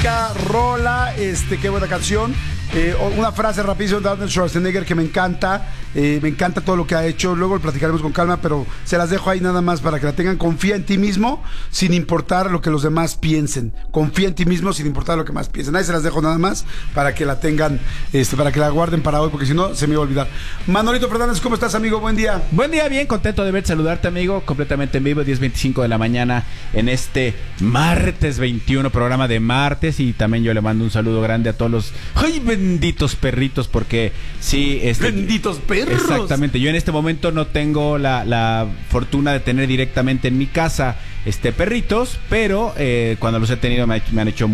magnífica rola, qué buena canción. Una frase rapidísima de Arnold Schwarzenegger que me encanta todo lo que ha hecho. Luego lo platicaremos con calma, pero se las dejo ahí nada más para que la tengan. Confía en ti mismo sin importar lo que los demás piensen. Confía en ti mismo sin importar lo que más piensen. Ahí se las dejo nada más para que la tengan, para que la guarden para hoy, porque si no se me iba a olvidar. Manolito Fernández, ¿cómo estás, amigo? Buen día. Buen día, bien contento de verte, saludarte, amigo, completamente en vivo, 10:25 de la mañana en este martes 21, programa de martes. Y también yo le mando un saludo grande a todos los benditos perritos, porque sí, benditos perros. Exactamente, yo en este momento no tengo la fortuna de tener directamente en mi casa perritos, pero cuando los he tenido me han hecho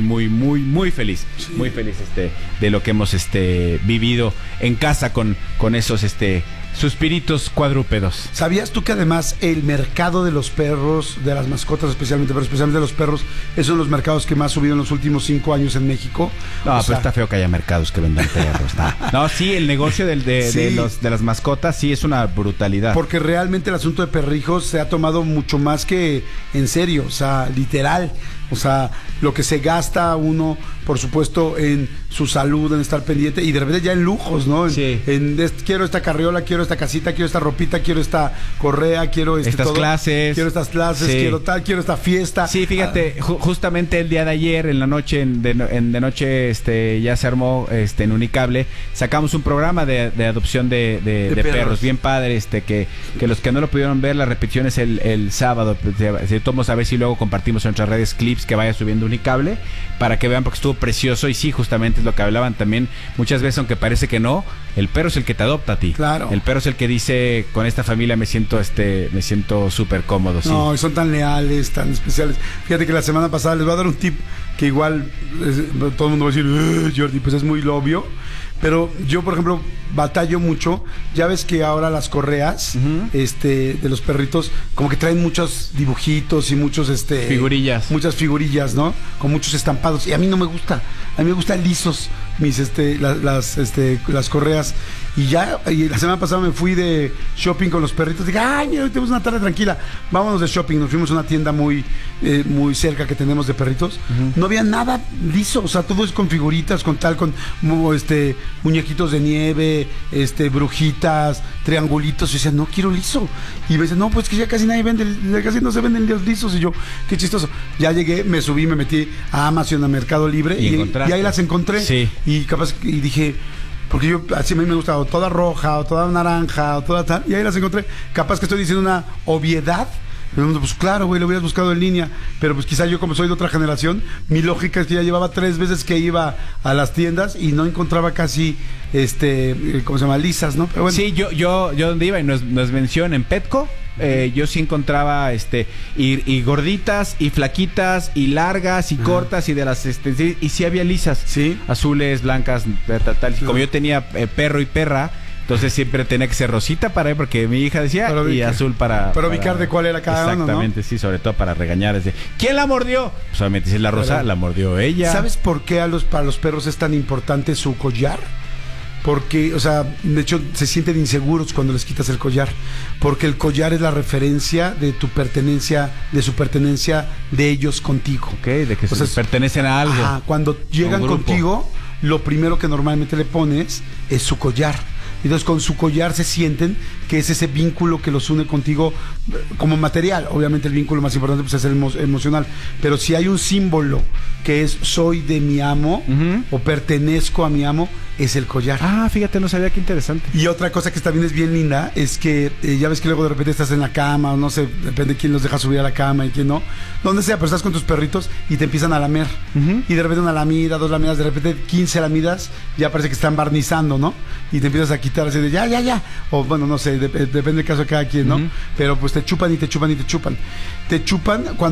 muy feliz. Sí. Muy feliz de lo que hemos vivido en casa con esos suspiritos cuadrúpedos. ¿Sabías tú que además el mercado de los perros, de las mascotas especialmente, pero especialmente de los perros, es uno de los mercados que más ha subido en los últimos 5 años en México? No, pero está feo que haya mercados que vendan perros. No, sí, el negocio de las mascotas sí es una brutalidad. Porque realmente el asunto de perrijos se ha tomado mucho más que en serio, o sea, literal. O sea, lo que se gasta uno, por supuesto, en su salud, en estar pendiente, y de repente ya en lujos, ¿no? Sí. Quiero esta carriola, quiero esta casita, quiero esta ropita, quiero esta correa, quiero estas clases. Quiero estas clases, sí. Quiero esta fiesta. Sí, fíjate, justamente el día de ayer, en la noche, de noche, ya se armó en Unicable, sacamos un programa de adopción de perros, bien padre, que los que no lo pudieron ver, la repetición es el sábado. Vamos a ver si luego compartimos en nuestras redes clips que vaya subiendo Unicable para que vean, porque estuvo precioso. Y sí, justamente es lo que hablaban también muchas veces, aunque parece que no, el perro es el que te adopta a ti. Claro. El perro es el que dice, con esta familia me siento súper cómodo. Sí. No, y son tan leales, tan especiales. Fíjate que la semana pasada les voy a dar un tip que igual todo el mundo va a decir, Jordi, pues es muy obvio. Pero yo, por ejemplo, batallo mucho. Ya ves que ahora las correas de los perritos como que traen muchos dibujitos y muchos figurillas. Muchas figurillas, ¿no? Con muchos estampados. Y a mí no me gusta. A mí me gustan lisos las correas. Y la semana pasada me fui de shopping con los perritos. Dije, ay, mira, hoy tenemos una tarde tranquila. Vámonos de shopping. Nos fuimos a una tienda muy cerca que tenemos de perritos. No había nada liso. O sea, todo es con figuritas, con muñequitos de nieve, brujitas, triangulitos. Y yo decía, no quiero liso. Y me dice, no, pues que ya casi nadie vende, casi no se venden los lisos. Y yo, qué chistoso. Ya llegué, me subí, me metí a Amazon, a Mercado Libre. Y ahí las encontré. Sí. Y dije, porque yo, así a mí me gusta o toda roja, o toda naranja, o toda tal, y ahí las encontré. Capaz que estoy diciendo una obviedad. Pues claro, güey, lo hubieras buscado en línea. Pero pues quizá yo, como soy de otra generación, mi lógica es que ya llevaba 3 veces que iba a las tiendas y no encontraba casi, ¿cómo se llama? Lisas, ¿no? Pero bueno. Sí, yo donde iba, y nos mencionó en Petco, yo sí encontraba y gorditas y flaquitas y largas y cortas y de las y sí había lisas, sí, azules, blancas, tal. Y como yo tenía perro y perra, entonces siempre tenía que ser rosita para porque mi hija decía, y azul para ubicar de cuál era cada uno, ¿no? Exactamente, sí, sobre todo para regañar. ¿Quién la mordió? Pues obviamente si es la rosa, la mordió ella. ¿Sabes por qué para los perros es tan importante su collar? Porque, o sea, de hecho se sienten inseguros cuando les quitas el collar, porque el collar es la referencia de su pertenencia de ellos contigo. Ok, de que pertenecen a algo. Ajá, cuando llegan contigo, lo primero que normalmente le pones es su collar. Entonces con su collar se sienten que es ese vínculo que los une contigo como material. Obviamente el vínculo más importante pues es el emocional, pero si hay un símbolo que es soy de mi amo o pertenezco a mi amo, es el collar. Ah, fíjate, no sabía, qué interesante. Y otra cosa que también es bien linda es que ya ves que luego de repente estás en la cama, o no sé, depende de quién los deja subir a la cama y quién no, donde sea, pero estás con tus perritos y te empiezan a lamer. Y de repente una lamida, 2 lamidas, de repente 15 lamidas, ya parece que están barnizando, ¿no? Y te empiezas a quitar así de ya. O bueno, no sé, depende del caso de cada quien, ¿no? Pero pues te chupan y te chupan y te chupan. Te chupan cuando